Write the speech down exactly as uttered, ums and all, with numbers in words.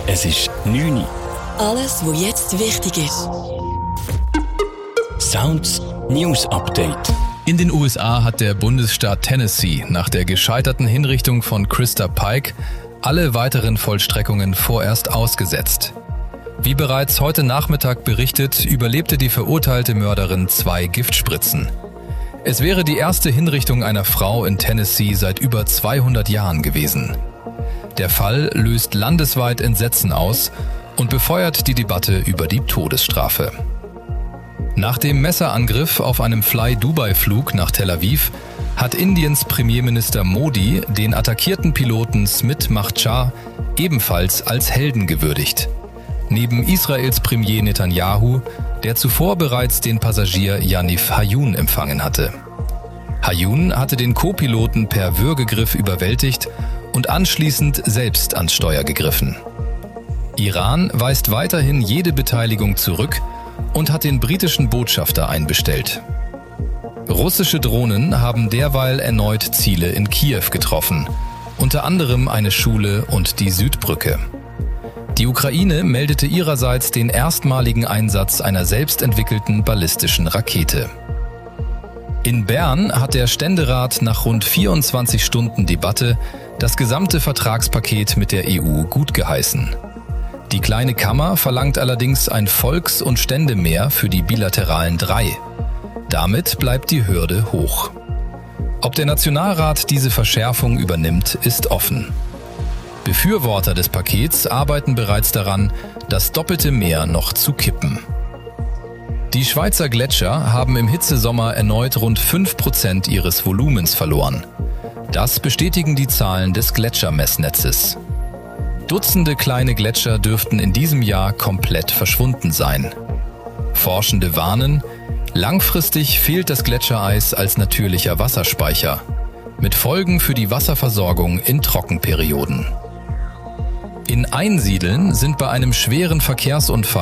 Es ist neun Uhr. Alles, was jetzt wichtig ist. Sounds News Update. In den U S A hat der Bundesstaat Tennessee nach der gescheiterten Hinrichtung von Christa Pike alle weiteren Vollstreckungen vorerst ausgesetzt. Wie bereits heute Nachmittag berichtet, überlebte die verurteilte Mörderin zwei Giftspritzen. Es wäre die erste Hinrichtung einer Frau in Tennessee seit über zweihundert Jahren gewesen. Der Fall löst landesweit Entsetzen aus und befeuert die Debatte über die Todesstrafe. Nach dem Messerangriff auf einem Fly-Dubai-Flug nach Tel Aviv hat Indiens Premierminister Modi den attackierten Piloten Smit Makhtar ebenfalls als Helden gewürdigt. Neben Israels Premier Netanyahu, der zuvor bereits den Passagier Yaniv Hayun empfangen hatte. Hayun hatte den Co-Piloten per Würgegriff überwältigt und anschließend selbst ans Steuer gegriffen. Iran weist weiterhin jede Beteiligung zurück und hat den britischen Botschafter einbestellt. Russische Drohnen haben derweil erneut Ziele in Kiew getroffen, unter anderem eine Schule und die Südbrücke. Die Ukraine meldete ihrerseits den erstmaligen Einsatz einer selbstentwickelten ballistischen Rakete. In Bern hat der Ständerat nach rund vierundzwanzig Stunden Debatte das gesamte Vertragspaket mit der E U gutgeheißen. Die kleine Kammer verlangt allerdings ein Volks- und Ständemehr für die bilateralen drei. Damit bleibt die Hürde hoch. Ob der Nationalrat diese Verschärfung übernimmt, ist offen. Befürworter des Pakets arbeiten bereits daran, das doppelte Mehr noch zu kippen. Die Schweizer Gletscher haben im Hitzesommer erneut rund fünf Prozent ihres Volumens verloren. Das bestätigen die Zahlen des Gletschermessnetzes. Dutzende kleine Gletscher dürften in diesem Jahr komplett verschwunden sein. Forschende warnen, langfristig fehlt das Gletschereis als natürlicher Wasserspeicher, mit Folgen für die Wasserversorgung in Trockenperioden. In Einsiedeln sind bei einem schweren Verkehrsunfall